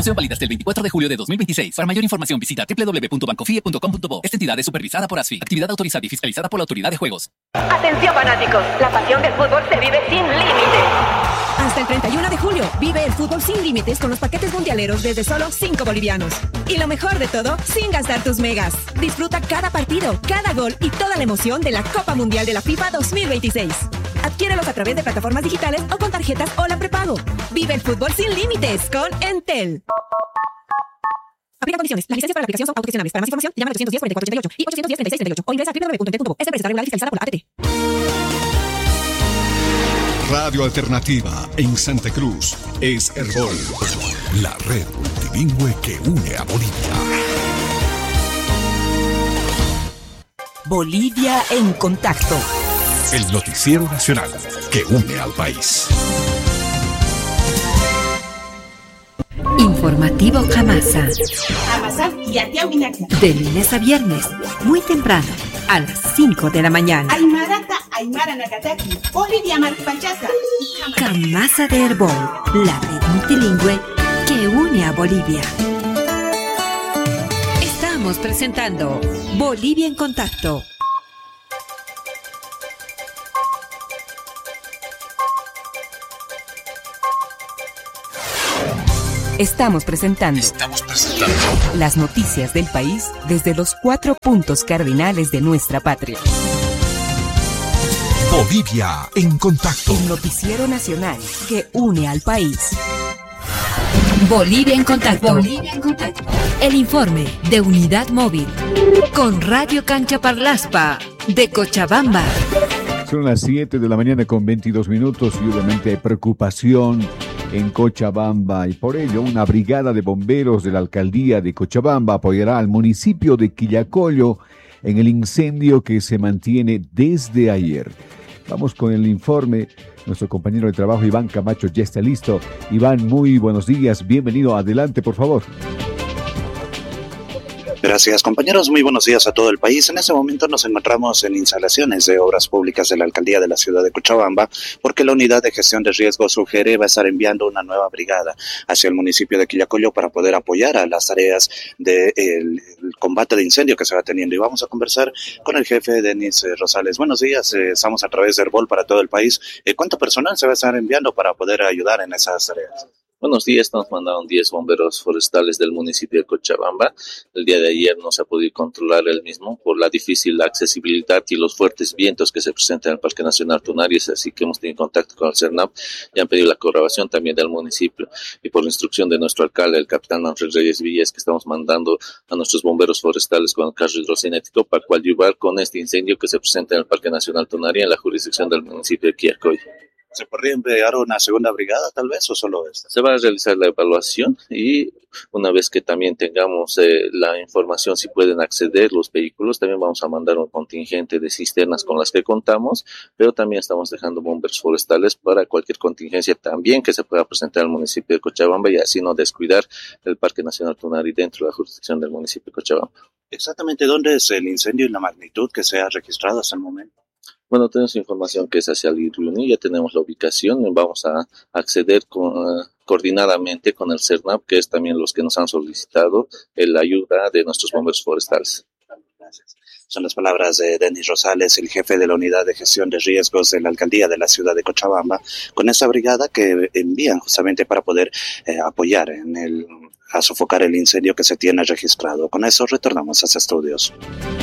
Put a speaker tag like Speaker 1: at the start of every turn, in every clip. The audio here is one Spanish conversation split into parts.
Speaker 1: Promoción válida hasta el 24 de julio de 2026. Para mayor información visita www.bancofie.com.bo. Esta entidad es supervisada por ASFI. Actividad autorizada y fiscalizada por la Autoridad de Juegos.
Speaker 2: Atención fanáticos, la pasión del fútbol se vive sin límites.
Speaker 3: Hasta el 31 de julio, vive el fútbol sin límites con los paquetes mundialeros desde solo 5 bolivianos. Y lo mejor de todo, sin gastar tus megas. Disfruta cada partido, cada gol y toda la emoción de la Copa Mundial de la FIFA 2026. Adquiérelos a través de plataformas digitales o con tarjetas Hola Prepago. Vive el fútbol sin límites con Entel. Aplica condiciones. Las licencias para la aplicación son autogestionables. Para más información, llama al 810-4488 y 810-3638 o ingresa a www.entel.bo. Es empresa regular y fiscalizada por la ATT.
Speaker 4: Radio Alternativa en Santa Cruz es Herbol, la red multilingüe que une a Bolivia.
Speaker 3: Bolivia en contacto.
Speaker 4: El noticiero nacional que une al país.
Speaker 5: Informativo Jamasa. De lunes a viernes, muy temprano, a las 5 de la mañana. Jamasa de Herbol, la red multilingüe que une a Bolivia. Estamos presentando Bolivia en Contacto. Estamos presentando las noticias del país desde los 4 puntos cardinales de nuestra patria.
Speaker 4: Bolivia en Contacto.
Speaker 3: El noticiero nacional que une al país.
Speaker 5: Bolivia en Contacto. El informe de Unidad Móvil con Radio Cancha Parlaspa de Cochabamba.
Speaker 6: Son las 7 de la mañana con 22 minutos y obviamente hay preocupación en Cochabamba y por ello una brigada de bomberos de la alcaldía de Cochabamba apoyará al municipio de Quillacollo en el incendio que se mantiene desde ayer. Vamos con el informe. Nuestro compañero de trabajo Iván Camacho ya está listo. Iván, muy buenos días. Bienvenido. Adelante, por favor.
Speaker 7: Gracias, compañeros. Muy buenos días a todo el país. En este momento nos encontramos en instalaciones de obras públicas de la alcaldía de la ciudad de Cochabamba, porque la unidad de gestión de riesgos UGR va a estar enviando una nueva brigada hacia el municipio de Quillacollo para poder apoyar a las tareas del combate de incendio que se va teniendo. Y vamos a conversar con el jefe Denis Rosales. Buenos días. Estamos a través de Herbol para todo el país. ¿Cuánto personal se va a estar enviando para poder ayudar en esas tareas?
Speaker 8: Buenos días, nos mandaron 10 bomberos forestales del municipio de Cochabamba. El día de ayer no se ha podido controlar el mismo por la difícil accesibilidad y los fuertes vientos que se presentan en el Parque Nacional Tunaries, así que hemos tenido contacto con el CERNAP y han pedido la colaboración también del municipio. Y por la instrucción de nuestro alcalde, el capitán Ángel Reyes Villas, que estamos mandando a nuestros bomberos forestales con el carro hidrocinético para coadyuvar con este incendio que se presenta en el Parque Nacional Tunaries en la jurisdicción del municipio de Quillacollo.
Speaker 7: ¿Se podría enviar una segunda brigada tal vez o solo esta?
Speaker 8: Se va a realizar la evaluación y una vez que también tengamos la información si pueden acceder los vehículos, también vamos a mandar un contingente de cisternas con las que contamos, pero también estamos dejando bomberos forestales para cualquier contingencia también que se pueda presentar al municipio de Cochabamba y así no descuidar el Parque Nacional Tunari dentro de la jurisdicción del municipio de Cochabamba.
Speaker 7: ¿Exactamente dónde es el incendio y la magnitud que se ha registrado hasta el momento?
Speaker 8: Bueno, tenemos información que es hacia el Iruni, ya tenemos la ubicación, vamos a acceder coordinadamente con el CERNAP, que es también los que nos han solicitado la ayuda de nuestros bomberos forestales.
Speaker 7: Gracias. Son las palabras de Denis Rosales, el jefe de la unidad de gestión de riesgos de la alcaldía de la ciudad de Cochabamba, con esa brigada que envían justamente para poder apoyar a sofocar el incendio que se tiene registrado. Con eso retornamos a los estudios.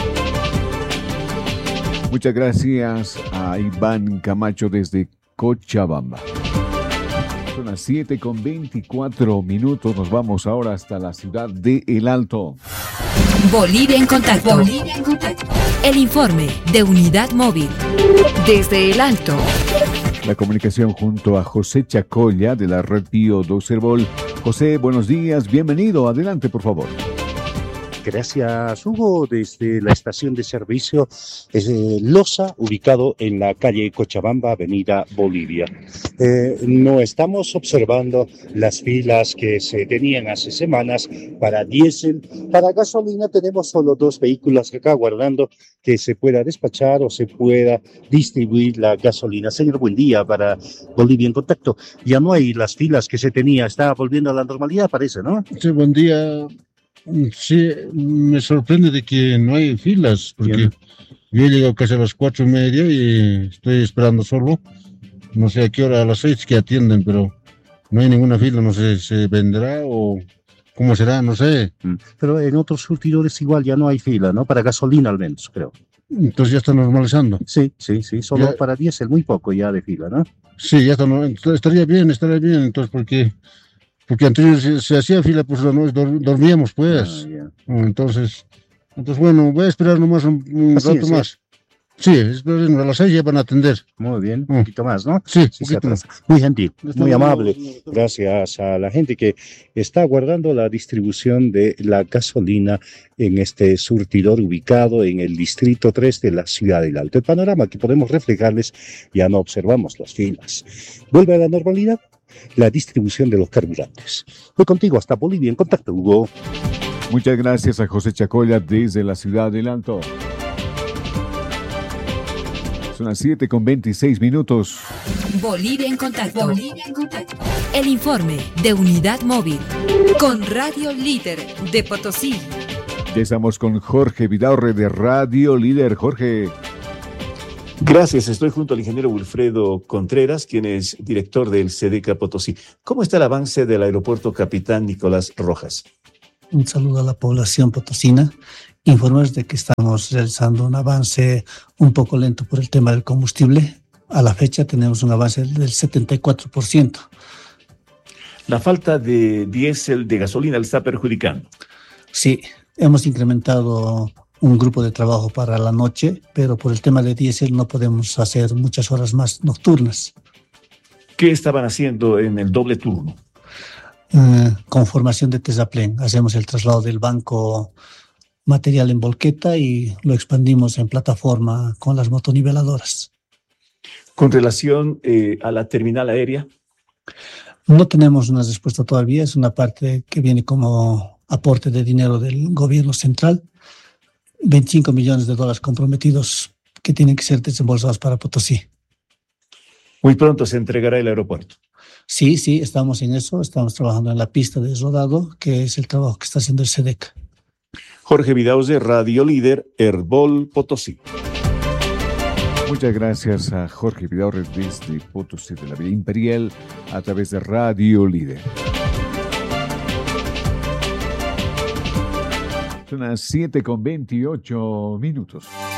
Speaker 6: Muchas gracias a Iván Camacho desde Cochabamba. Son las 7 con 24 minutos. Nos vamos ahora hasta la ciudad de El Alto.
Speaker 5: Bolivia en Contacto. El informe de Unidad Móvil desde El Alto.
Speaker 6: La comunicación junto a José Chacolla de la Red Bio 2 Herbol. José, buenos días. Bienvenido. Adelante, por favor.
Speaker 9: Gracias, Hugo. Desde la estación de servicio Loza, ubicado en la calle Cochabamba, avenida Bolivia. No estamos observando las filas que se tenían hace semanas para diésel. Para gasolina tenemos solo 2 vehículos acá guardando que se pueda despachar o se pueda distribuir la gasolina. Señor, buen día para Bolivia en Contacto. Ya no hay las filas que se tenía, está volviendo a la normalidad, parece, ¿no?
Speaker 10: Sí, buen día. Sí, me sorprende de que no hay filas, porque
Speaker 9: Bien.
Speaker 10: yo he llegado casi a las 4:30 y estoy esperando solo. No sé a qué hora, a las 6 que atienden, pero no hay ninguna fila, no sé, ¿se vendrá o cómo será? No sé.
Speaker 9: Pero en otros surtidores igual ya no hay fila, ¿no? Para gasolina al menos, creo.
Speaker 10: Entonces ya está normalizando.
Speaker 9: Sí, solo
Speaker 10: Ya.
Speaker 9: para diésel, muy poco ya de fila, ¿no?
Speaker 10: Sí, ya está, estaría bien, entonces, porque antes se hacía fila, pues la noche dormíamos, pues. Entonces, bueno, voy a esperar nomás un
Speaker 9: Así
Speaker 10: rato
Speaker 9: es,
Speaker 10: más. Sí, a las 6 ya van a atender.
Speaker 9: Muy bien, un poquito más, ¿no?
Speaker 10: Sí,
Speaker 9: se
Speaker 10: poquito
Speaker 9: atrasa. Muy gentil, muy amable. Gracias a la gente que está aguardando la distribución de la gasolina en este surtidor ubicado en el distrito 3 de la ciudad del Alto. El panorama que podemos reflejarles, ya no observamos las filas. Vuelve a la normalidad la distribución de los carburantes. Voy contigo hasta Bolivia en Contacto, Hugo.
Speaker 6: Muchas gracias a José Chacoya desde la ciudad del Alto. Son las 7:26.
Speaker 5: Bolivia en Contacto. El informe de Unidad Móvil con Radio Líder de Potosí.
Speaker 6: Ya estamos con Jorge Vidaurre de Radio Líder. Jorge.
Speaker 11: Gracias, estoy junto al ingeniero Wilfredo Contreras, quien es director del SEDECA Potosí. ¿Cómo está el avance del aeropuerto Capitán Nicolás Rojas?
Speaker 12: Un saludo a la población potosina. Informarles de que estamos realizando un avance un poco lento por el tema del combustible. A la fecha tenemos un avance del 74%.
Speaker 11: La falta de diésel, de gasolina, le está perjudicando.
Speaker 12: Sí, hemos incrementado un grupo de trabajo para la noche, pero por el tema de diésel no podemos hacer muchas horas más nocturnas.
Speaker 11: ¿Qué estaban haciendo en el doble turno?
Speaker 12: Con formación de Tesaplén, hacemos el traslado del banco material en volqueta y lo expandimos en plataforma con las motoniveladoras.
Speaker 11: Con relación a la terminal aérea.
Speaker 12: No tenemos una respuesta todavía, es una parte que viene como aporte de dinero del gobierno central. $25 millones comprometidos que tienen que ser desembolsados para Potosí.
Speaker 11: Muy pronto se entregará el aeropuerto.
Speaker 12: Sí, estamos en eso, estamos trabajando en la pista de rodado, que es el trabajo que está haciendo el SEDECA.
Speaker 11: Jorge Vidauze, Radio Líder, Herbol, Potosí.
Speaker 6: Muchas gracias a Jorge Vidaurre desde Potosí de la Vía Imperial a través de Radio Líder. Son las 7:28.